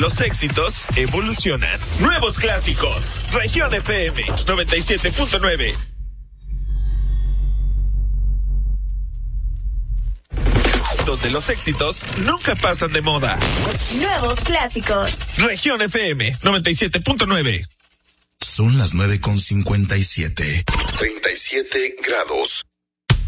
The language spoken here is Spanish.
los éxitos evolucionan. Nuevos clásicos. Región FM 97.9. Donde los éxitos nunca pasan de moda. Nuevos clásicos. Región FM 97.9. Son las 9:57. 37 grados.